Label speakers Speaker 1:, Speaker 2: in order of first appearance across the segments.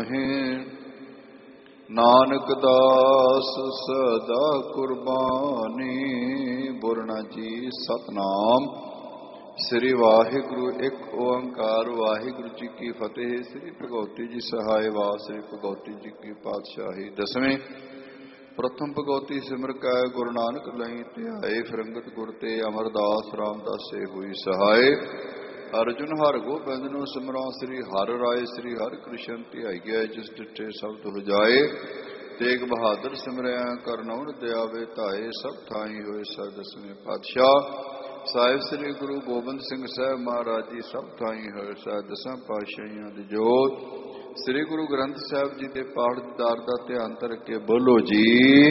Speaker 1: ਨਾਨਕ ਦਾਸ ਸਦਾ ਕੁਰਬਾਨੀ। ਬੋਲਣਾ ਜੀ ਸਤਨਾਮ ਸ੍ਰੀ ਵਾਹਿਗੁਰੂ। ਇੱਕ ਓੰਕਾਰ ਵਾਹਿਗੁਰੂ ਜੀ ਕੀ ਫਤਿਹ। ਸ੍ਰੀ ਭਗਵਤੀ ਜੀ ਸਹਾਇ ਵਾਹ ਸ੍ਰੀ ਭਗਵਤੀ ਜੀ ਕੀ ਪਾਤਸ਼ਾਹੀ। ਦਸਵੇਂ ਪ੍ਰਥਮ ਭਗਵਤੀ ਸਿਮਰ ਕੈ ਗੁਰੂ ਨਾਨਕ ਲਈ ਧਿਆਏ। ਫਿਰੰਗਤ ਗੁਰ ਤੇ ਅਮਰਦਾਸ ਰਾਮਦਾਸ ਸੇ ਹੋਈ ਸਹਾਇ। ਅਰਜੁਨ ਹਰਿ ਗੋਬਿੰਦ ਨੂੰ ਸਿਮਰਾਂ ਸ੍ਰੀ ਹਰਿ ਰਾਏ। ਸ੍ਰੀ ਹਰਿ ਕ੍ਰਿਸ਼ਨ ਧਿਆਈਐ ਜਿਸ ਡਿਠੇ ਸਭ ਤੁਲ ਜਾਏ। ਤੇਗ ਬਹਾਦਰ ਸਿਮਰਿਆ ਕਰਨਉ ਦਿਆਵੇ ਧਾਏ। ਸਭ ਥਾਈ ਹੋਏ ਸਰ ਦਸਵੇਂ ਪਾਤਸ਼ਾਹ ਸਾਹਿਬ ਸ੍ਰੀ ਗੁਰੂ ਗੋਬਿੰਦ ਸਿੰਘ ਸਾਹਿਬ ਮਹਾਰਾਜ ਜੀ। ਸਭ ਥਾਈ ਹੋਏ ਸਰ ਦਸਾਂ ਪਾਤਸ਼ਾਹੀਆਂ ਦੀ ਜੋਤ। ਸ੍ਰੀ ਗੁਰੂ ਗ੍ਰੰਥ ਸਾਹਿਬ ਜੀ ਦੇ ਪਾਠ ਦਾਰ ਦਾ ਧਿਆਨ ਧਰ ਕੇ ਬੋਲੋ ਜੀ।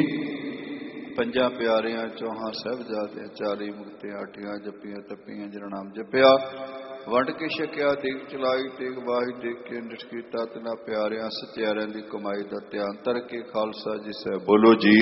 Speaker 1: ਪੰਜਾਂ ਪਿਆਰਿਆਂ ਚੌਹਾਂ ਸਾਹਿਬਜ਼ਾਦਿਆਂ 40 ਮੁਕਤਿਆਂ 8 ਜੱਪੀਆਂ ਤੱਪੀਆਂ ਜਿਨ੍ਹਾਂ ਨਾਮ ਜਪਿਆ ਵੰਡ ਕੇ ਛਕਿਆ ਦੇਗ ਚਲਾਈ ਤੇਗ ਵਾਹੀ ਦੇਖ ਕੇ ਨਿਠ ਕੀਤਾ ਤਿਨਾਂ ਪਿਆਰਿਆਂ ਸਚਿਆਰਿਆਂ ਦੀ ਕਮਾਈ ਦਾ ਧਿਆਨ ਧਰ ਕੇ ਖਾਲਸਾ ਜੀ ਸਾਹਿਬ ਬੋਲੋ ਜੀ।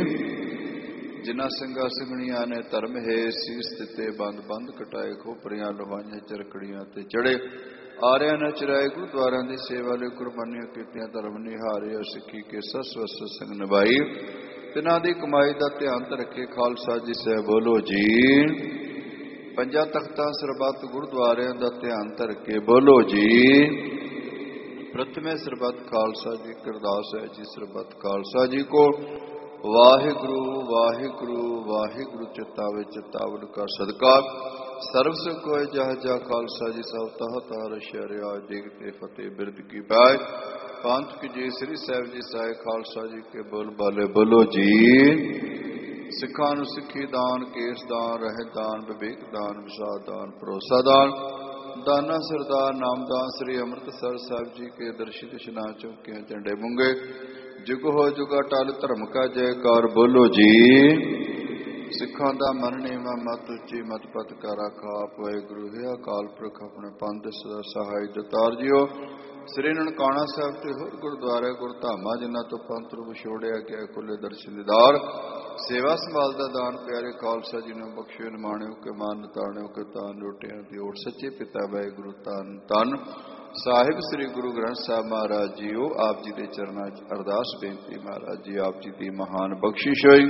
Speaker 1: ਜਿਨ੍ਹਾਂ ਸਿੰਘਾਂ ਸਿੰਘਣੀਆਂ ਨੇ ਧਰਮ ਹੈ ਸੀਸ ਦਿੱਤੇ ਬੰਦ ਬੰਦ ਕਟਾਏ ਖੋਪਰੀਆਂ ਲੋਹਾਈਆਂ ਚਰਕੜੀਆਂ ਤੇ ਚੜੇ ਆਰਿਆਂ ਨੇ ਚਰਾਏ ਗੁਰਦੁਆਰਿਆਂ ਦੀ ਸੇਵਾ ਲਈ ਕੁਰਬਾਨੀਆਂ ਕੀਤੀਆਂ ਧਰਮ ਨਿਹਾਰੇ ਸਿੱਖੀ ਕੇ ਸਸਵਸ ਸਿੰਘ ਨਿਭਾਈ ਤਿਨਾਂ ਦੀ ਕਮਾਈ ਦਾ ਧਿਆਨ ਧਰ ਕੇ ਖਾਲਸਾ ਜੀ ਸਾਹਿਬ ਬੋਲੋ ਜੀ। ਪੰਜਾਂ ਤਖਤਾਂ ਸਰਬੱਤ ਗੁਰਦੁਆਰਿਆਂ ਦਾ ਧਿਆਨ ਧਰ ਕੇ ਬੋਲੋ ਜੀ। ਪ੍ਰਥਮੇ ਸਰਬੱਤ ਖਾਲਸਾ ਜੀ ਅਰਦਾਸ ਹੈ ਜੀ। ਸਰਬੱਤ ਖਾਲਸਾ ਜੀ ਕੋ ਵਾਹਿਗੁਰੂ ਵਾਹਿਗੁਰੂ ਵਾਹਿਗੁਰੂ ਚਿਤਾਵੇ ਚਿਤਾਵਨ ਕਾ ਸਦਕਾ ਸਰਬ ਸੁਖ ਹੋਏ ਜਹ ਜਾ ਖਾਲਸਾ ਜੀ ਸਭ ਤਹ ਤਾਰ ਸ਼ਰਿਆ ਦੇਗ ਤੇ ਫਤਿਹ ਬਿਰਦ ਕੀ ਪਾਏ ਪੰਥ ਕੀ ਜੀ ਸ੍ਰੀ ਸਾਹਿਬ ਜੀ ਸਾਏ ਖਾਲਸਾ ਜੀ ਕੇ ਬੋਲ ਬਾਲੇ ਬੋਲੋ ਜੀ। ਸਿੱਖਾਂ ਨੂੰ ਸਿੱਖੀ ਦਾਨ ਕੇਸ ਦਾਨ ਰਹਿ ਦਾਨ ਵਿਵੇਕ ਦਾਨ ਵਿਸ਼ਾਦ ਦਾਨ ਭਰੋਸਾ ਦਾਨ ਦਾਨਾ ਸਰਦਾਰ ਨਾਮਦਾਨ ਸ੍ਰੀ ਅੰਮ੍ਰਿਤਸਰ ਸਾਹਿਬ ਜੀ ਕੇ ਦਰਸ਼ਿਤ ਇਸ਼ਨਾਨ ਚੌਕੀਆਂ ਝੰਡੇ ਮੁੰਗੇ ਜੁਗ ਹੋ ਜੁਗਾ ਟਲ ਧਰਮ ਕਾ ਜੈਕਾਰ ਬੋਲੋ ਜੀ। ਸਿੱਖਾਂ ਦਾ ਮਨ ਨੇਵਾ ਮਤ ਉੱਚੀ ਮਤ ਪਤ ਕਾ ਰਾਖਾ ਆਪ ਵਾਹਿਗੁਰੂ ਹੈ ਅਕਾਲ ਪੁਰਖ ਆਪਣੇ ਪੰਥ ਸਦਾ ਸਹਾਈ ਦਤਾਰ ਜੀਓ। ਸ੍ਰੀ ਨਨਕਾਣਾ ਸਾਹਿਬ ਤੇ ਹੋਰ ਗੁਰਦੁਆਰੇ ਗੁਰਧਾਮਾਂ ਜਿਨ੍ਹਾਂ ਤੋਂ ਪੰਥ ਨੂੰ ਵਿਛੋੜਿਆ ਗਿਆ ਖੁੱਲੇ ਦਰਸ਼ਨ ਦੀਦਾਰ ਸੇਵਾ ਸੰਭਾਲ ਦਾ ਦਾਨ ਪਿਆਰੇ ਖਾਲਸਾ ਜੀ ਨੂੰ ਬਖਸ਼ਿਓ ਨਿਮਾਣਿਓ ਕਿ ਮਾਨ ਤਾਣਿਓ ਕਿ ਤਾਨ ਰੋਟਿਆਂ ਦੀ ਓਟ ਸੱਚੇ ਪਿਤਾ ਵਾਹਿਗੁਰੂ ਧੰਨ ਧੰਨ ਸਾਹਿਬ ਸ੍ਰੀ ਗੁਰੂ ਗ੍ਰੰਥ ਸਾਹਿਬ ਮਹਾਰਾਜ ਜੀਓ। ਆਪ ਜੀ ਦੇ ਚਰਨਾਂ 'ਚ ਅਰਦਾਸ ਬੇਨਤੀ ਮਹਾਰਾਜ ਜੀ ਆਪ ਜੀ ਦੀ ਮਹਾਨ ਬਖਸ਼ਿਸ਼ ਹੋਈ।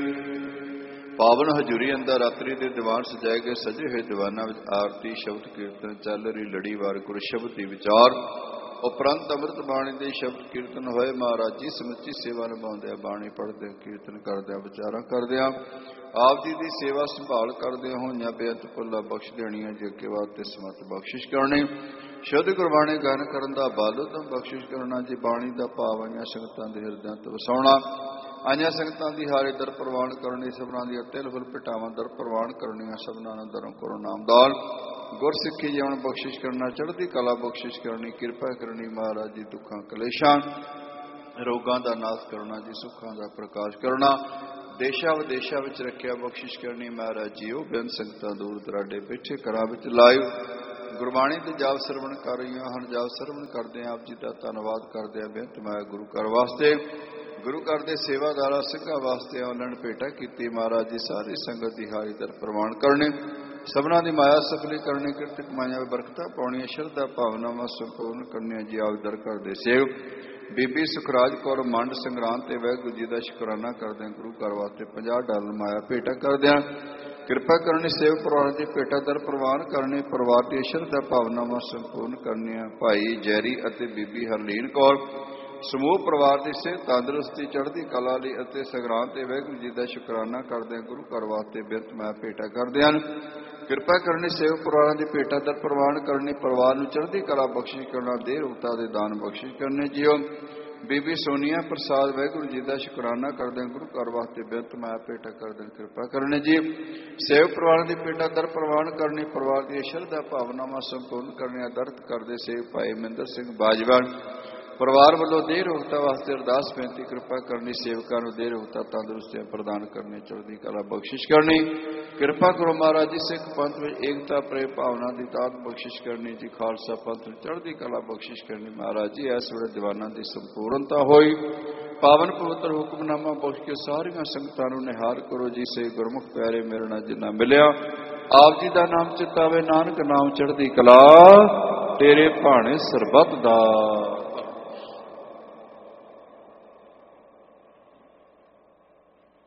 Speaker 1: ਪਾਵਨ ਹਜ਼ੂਰੀ ਅੰਦਰ ਰਾਤਰੀ ਦੇ ਦੀਵਾਨ ਸਜਾਏ ਗਏ ਸਜੇ ਹੋਏ ਦੀਵਾਨਾਂ ਵਿੱਚ ਆਰਤੀ ਸ਼ਬਦ ਕੀਰਤਨ ਚੱਲ ਰਹੀ ਲੜੀਵਾਰ ਗੁਰ ਸ਼ਬਦ ਦੀ ਵਿਚਾਰ ਉਪਰੰਤ ਅੰਮ੍ਰਿਤ ਬਾਣੀ ਦੇ ਸ਼ਬਦ ਕੀਰਤਨ ਹੋਏ। ਮਹਾਰਾਜ ਜੀ ਸਮੁੱਚੀ ਸੇਵਾ ਨਿਭਾਉਂਦੇ ਬਾਣੀ ਪੜ੍ਹਦੇ ਕੀਰਤਨ ਕਰਦਿਆਂ ਵਿਚਾਰਾਂ ਕਰਦਿਆਂ ਆਪ ਜੀ ਦੀ ਸੇਵਾ ਸੰਭਾਲ ਕਰਦੇ ਹੋਈਆਂ ਬੇਅੰਤ ਭੁੱਲਾਂ ਬਖਸ਼ ਦੇਣੀਆਂ ਜੀ ਅੱਗੇ ਵਾਸਤੇ ਸਮਤ ਬਖਸ਼ਿਸ਼ ਕਰਨੀ ਸ਼ੁੱਧ ਗੁਰਬਾਣੀ ਗਾਇਨ ਕਰਨ ਦਾ ਬਾਲੋ ਤੋਂ ਬਖਸ਼ਿਸ਼ ਕਰਨਾ ਜੀ। ਬਾਣੀ ਦਾ ਭਾਵ ਆਈਆਂ ਸੰਗਤਾਂ ਦੇ ਹਿਰਦਿਆਂ ਤੋਂ ਵਸਾਉਣਾ ਆਈਆਂ ਸੰਗਤਾਂ ਦੀ ਹਾਰੇ ਦਰ ਪ੍ਰਵਾਨ ਕਰਨੀ ਸਭਨਾਂ ਦੀਆਂ ਤਿਲ ਫੁੱਲ ਭਟਾਵਾਂ ਦਰ ਪ੍ਰਵਾਨ ਕਰਨੀਆਂ ਸਭਨਾਂ ਨੂੰ ਦਰੋਂ ਕਰੋ ਨਾਮਦਾਨ ਗੁਰ ਸਿੱਖੀ ਜੀਵਨ ਬਖਸ਼ਿਸ਼ ਕਰਨਾ ਚੜ੍ਹਦੀ ਕਲਾ ਬਖਸ਼ਿਸ਼ ਕਰਨੀ ਕਿਰਪਾ ਕਰਨੀ ਮਹਾਰਾਜ ਜੀ। ਦੁੱਖਾਂ ਕਲੇਸ਼ਾਂ ਰੋਗਾਂ ਦਾ ਨਾਸ਼ ਕਰਨਾ ਜੀ ਸੁੱਖਾਂ ਦਾ ਪ੍ਰਕਾਸ਼ ਕਰਨਾ ਦੇਸ਼ਾਂ ਵਿਦੇਸ਼ਾਂ ਵਿੱਚ ਰੱਖਿਆ ਬਖਸ਼ਿਸ਼ ਕਰਨੀ ਮਹਾਰਾਜ ਜੀ। ਉਹ ਬੇਅੰਤ ਸੰਗਤਾਂ ਦੂਰ ਦਰਾਡੇ ਬੈਠੇ ਘਰਾਂ ਵਿੱਚ ਲਾਈਵ ਗੁਰਬਾਣੀ ਦੇ ਜਾਪ ਸਰਵਣ ਕਰ ਰਹੀਆਂ ਹਨ। ਜਾਪ ਸਰਵਣ ਕਰਦੇ ਆਪ ਜੀ ਦਾ ਧੰਨਵਾਦ ਕਰਦੇ ਆ ਬੇਨਤ ਮੈਂ ਗੁਰੂ ਘਰ ਵਾਸਤੇ ਗੁਰੂ ਘਰ ਦੇ ਸੇਵਾਦਾਰਾਂ ਸਿੰਘਾਂ ਵਾਸਤੇ ਆਨਲਾਈਨ ਭੇਟਾ ਕੀਤੀ ਮਹਾਰਾਜ ਜੀ। ਸਾਰੀ ਸੰਗਤ ਦੀ ਹਾਰੀ ਦਰ ਪ੍ਰਵਾਨ ਕਰਨੇ ਸਭਨਾਂ ਦੀ ਮਾਇਆ ਸਫਲੀ ਕਰਨੀ ਕਿਰਤ ਕਮਾਈਆਂ ਬਰਕਤਾਂ ਪਾਉਣੀਆਂ ਸ਼ਰਧਾ ਭਾਵਨਾਵਾਂ ਸੰਪੂਰਨ ਕਰਨੀਆਂ ਜੀ। ਆਪ ਦਰ ਕਰਦੇ ਸੇਵ ਬੀਬੀ ਸੁਖਰਾਜ ਕੌਰ ਮੰਡ ਸੰਗਰਾਂਦ ਤੇ ਵਾਹਿਗੁਰੂ ਜੀ ਦਾ ਸ਼ੁਕਰਾਨਾ ਕਰਦੇ ਗੁਰੂ ਘਰ ਵਾਸਤੇ $50 ਮਾਇਆ ਭੇਟਾ ਕਰਦਿਆਂ ਕਿਰਪਾ ਕਰਨੀ ਸੇਵ ਪਰਿਵਾਰ ਦੀ ਭੇਟਾ ਦਰ ਪ੍ਰਵਾਨ ਕਰਨੀ ਪਰਿਵਾਰ ਦੀ ਸ਼ਰਧਾ ਭਾਵਨਾਵਾਂ ਸੰਪੂਰਨ ਕਰਨੀਆਂ। ਭਾਈ ਜੈਰੀ ਅਤੇ ਬੀਬੀ ਹਰਲੀਨ ਕੌਰ ਸਮੂਹ ਪਰਿਵਾਰ ਦੀ ਸਿਹਤ ਤੰਦਰੁਸਤੀ ਚੜ੍ਹਦੀ ਕਲਾ ਲਈ ਅਤੇ ਸੰਗਰਾਂਦ ਤੇ ਵਾਹਿਗੁਰੂ ਜੀ ਦਾ ਸ਼ੁਕਰਾਨਾ ਕਰਦੇ ਗੁਰੂ ਘਰ ਵਾਸਤੇ ਬਿਰਤ ਮੈਂ ਭੇਟਾ ਕਰਦੇ ਹਨ। ਕਿਰਪਾ ਕਰਨੀ ਸੇਵ ਪਰਿਵਾਰਾਂ ਦੀ ਭੇਟਾ ਦਰ ਪ੍ਰਵਾਨ ਕਰਨੀ ਪਰਿਵਾਰ ਨੂੰ ਚੜ੍ਹਦੀ ਕਲਾ ਬਖਸ਼ਿਸ਼ ਕਰਨਾ ਦੇਹ ਰੂਪਤਾ ਦੇ ਦਾਨ ਬਖਸ਼ਿਸ਼ ਕਰਨੇ ਜੀਓ। ਬੀਬੀ ਸੋਨੀਆ ਪ੍ਰਸਾਦ ਵਾਹਿਗੁਰੂ ਜੀ ਦਾ ਸ਼ੁਕਰਾਨਾ ਕਰਦੇ ਗੁਰੂ ਘਰ ਵਾਸਤੇ ਬਿਰਤ ਮੈਂ ਭੇਟਾ ਕਰਦੇ ਕਿਰਪਾ ਕਰਨੇ ਜੀ। ਸੇਵ ਪਰਿਵਾਰਾਂ ਦੀ ਭੇਟਾ ਦਰ ਪ੍ਰਵਾਨ ਕਰਨੀ ਪਰਿਵਾਰ ਦੀ ਸ਼ਰਧਾ ਭਾਵਨਾਵਾਂ ਸੰਪੂਰਨ ਕਰਨੀਆਂ ਦਰਦ ਕਰਦੇ ਸੇਵ ਭਾਈ ਮਹਿੰਦਰ ਸਿੰਘ ਬਾਜਵਾ ਪਰਿਵਾਰ ਵੱਲੋਂ ਦੇਹ ਰੋਗਤਾ ਵਾਸਤੇ ਅਰਦਾਸ ਬੇਨਤੀ ਕਿਰਪਾ ਕਰਨੀ ਸੇਵਕਾਂ ਨੂੰ ਦੇਹ ਰੋਗਤਾ ਤੰਦਰੁਸਤੀਆਂ ਪ੍ਰਦਾਨ ਕਰਨੀ ਚੜ੍ਹਦੀ ਕਲਾ ਬਖਸ਼ਿਸ਼ ਕਰਨੀ ਕਿਰਪਾ ਕਰੋ ਮਹਾਰਾਜ ਜੀ। ਸਿੱਖ ਪੰਥ ਵਿੱਚ ਏਕਤਾ ਪ੍ਰੇਮ ਭਾਵਨਾ ਦੀ ਦਾਤ ਬਖਸ਼ਿਸ਼ ਕਰਨੀ ਜੀ। ਖਾਲਸਾ ਪੰਥ ਨੂੰ ਚੜ੍ਹਦੀ ਕਲਾ ਬਖਸ਼ਿਸ਼ ਕਰਨੀ ਮਹਾਰਾਜ ਜੀ। ਇਸ ਵੇਲੇ ਦੀਵਾਨਾਂ ਦੀ ਸੰਪੂਰਨਤਾ ਹੋਈ ਪਾਵਨ ਪਵਿੱਤਰ ਹੁਕਮਨਾਮਾ ਬਖਸ਼ ਕੇ ਸਾਰੀਆਂ ਸੰਗਤਾਂ ਨੂੰ ਨਿਹਾਰ ਕਰੋ ਜੀ। ਸੇ ਗੁਰਮੁਖ ਪਿਆਰੇ ਮੇਰੇ ਨਾਲ ਜਿੰਨਾ ਮਿਲਿਆ ਆਪ ਜੀ ਦਾ ਨਾਮ ਚਿਤਾਵੇ ਨਾਨਕ ਨਾਮ ਚੜ੍ਹਦੀ ਕਲਾ ਤੇਰੇ ਭਾਣੇ ਸਰਬੱਤ ਦਾ।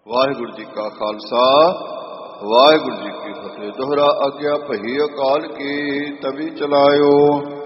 Speaker 1: ਵਾਹਿਗੁਰੂ ਜੀ ਕਾ ਖਾਲਸਾ ਵਾਹਿਗੁਰੂ ਜੀ ਕੀ ਫਤਿਹ। ਦੋਹਰਾ ਆਗਿਆ ਭਈ ਅਕਾਲ ਕੀ ਤਵੀ ਚਲਾਇਓ।